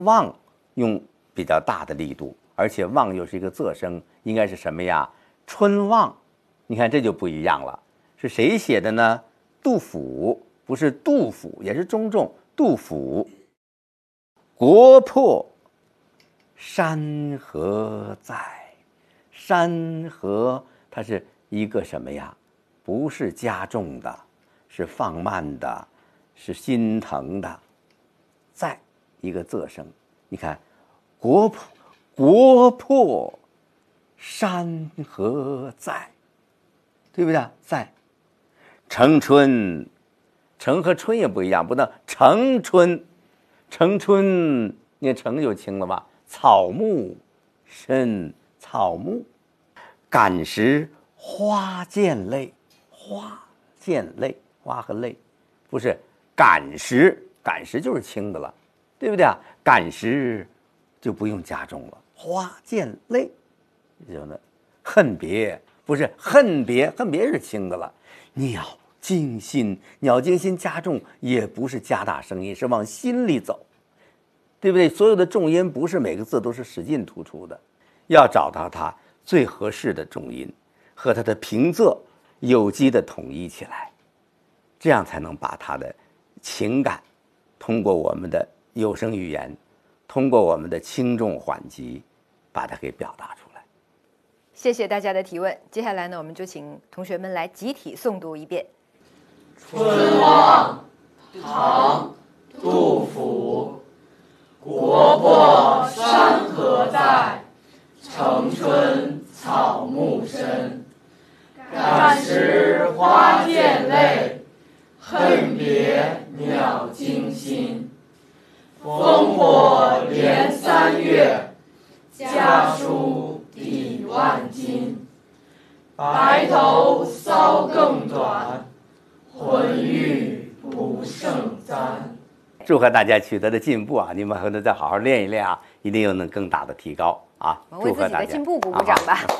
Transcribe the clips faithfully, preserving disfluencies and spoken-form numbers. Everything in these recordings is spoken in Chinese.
望用比较大的力度，而且望又是一个仄声，应该是什么呀？春望。你看这就不一样了，是谁写的呢？杜甫，不是杜甫，也是中重，杜甫。国破山河在，山河它是一个什么呀？不是加重的，是放慢的，是心疼的，在一个仄声。你看，国破国破山河在，对不对？在。城春，城和春也不一样，不能城春，城春，你看城就轻了吧？草木深，草木。感时花溅泪，花溅泪，花和泪，不是感时，感时就是轻的了，对不对啊？感时就不用加重了，花溅泪，什么？恨别，不是恨别，恨别是轻的了。鸟惊心，鸟惊心加重也不是加大声音，是往心里走，对不对？所有的重音不是每个字都是使劲突出的，要找到它最合适的重音和它的平仄有机的统一起来，这样才能把它的情感通过我们的有声语言，通过我们的轻重缓急把它给表达出来。 谢谢大家的提问。接下来呢，我们就请同学们来集体诵读一遍。 春望，唐，杜甫。国破山河在，城春草木深。感时花溅泪，恨别鸟惊心。烽火连三月，家书抵万金。白头搔更短，浑欲不胜簪。 祝贺大家取得的进步啊！你们回头再好好练一练啊，一定又能更大的提高啊！ 我们为自己的进步鼓鼓掌吧。啊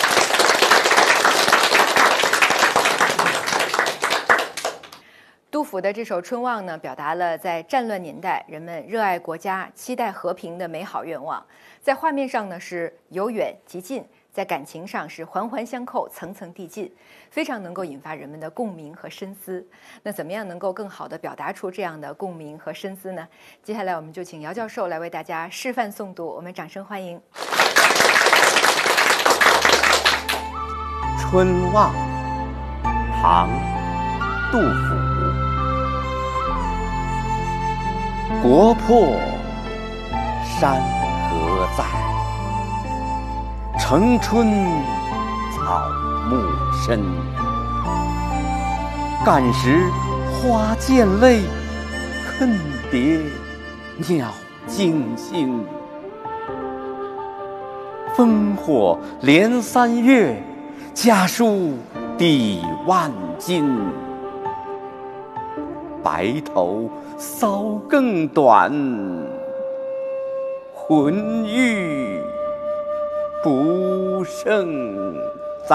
杜甫的这首《春望》呢，表达了在战乱年代人们热爱国家、期待和平的美好愿望。在画面上呢是由远及近，在感情上是环环相扣、层层递进，非常能够引发人们的共鸣和深思。那怎么样能够更好地表达出这样的共鸣和深思呢？接下来我们就请姚教授来为大家示范诵读，我们掌声欢迎。 春望，唐，杜甫。国破山河在，城春草木深。感时花溅泪，恨别鸟惊心。烽火连三月，家书抵万金。白头搔更短，浑欲不胜